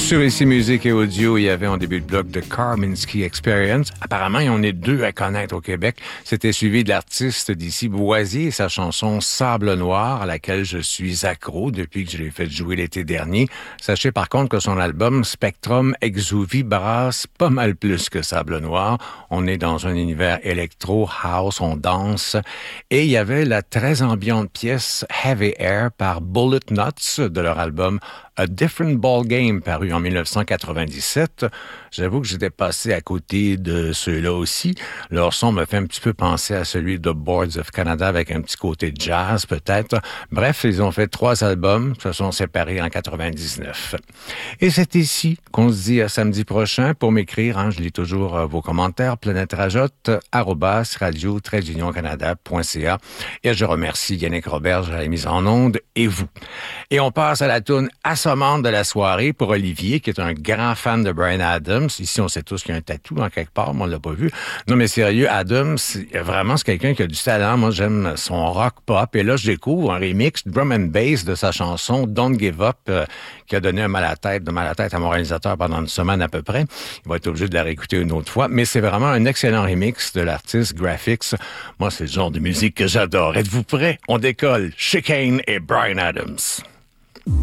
Sur Ici Musique et Audio, il y avait en début de bloc The Karminski Experience. Apparemment, il y en a deux à connaître au Québec. C'était suivi de l'artiste d'ici Boisier et sa chanson Sable Noir, à laquelle je suis accro depuis que je l'ai fait jouer l'été dernier. Sachez par contre que son album Spectrum Exuvi brasse pas mal plus que Sable Noir. On est dans un univers électro, house, on danse. Et il y avait la très ambiante pièce Heavy Air par Bullet Nuts de leur album A Different Ball Game, paru en 1997. J'avoue que j'étais passé à côté de ceux-là aussi. Leur son me fait un petit peu penser à celui de Boards of Canada avec un petit côté jazz peut-être. Bref, ils ont fait 3 albums, se sont séparés en 99. Et c'est ici qu'on se dit à samedi prochain. Pour m'écrire, je lis toujours vos commentaires, planetrajotte@radio-canada.ca. Et je remercie Yannick Roberge à la mise en onde et vous. Et on passe à la toune assommante de la soirée pour Olivier, qui est un grand fan de Bryan Adams. Ici, on sait tous qu'il y a un tatou en quelque part, mais on l'a pas vu. Non, mais sérieux, Adams, c'est quelqu'un qui a du talent. Moi, j'aime son rock pop. Et là, je découvre un remix drum and bass de sa chanson Don't Give Up, qui a donné de mal à tête à mon réalisateur pendant une semaine à peu près. Il va être obligé de la réécouter une autre fois. Mais c'est vraiment un excellent remix de l'artiste Graphics. Moi, c'est le genre de musique que j'adore. Êtes-vous prêts? On décolle. Chicane et Bryan Adams.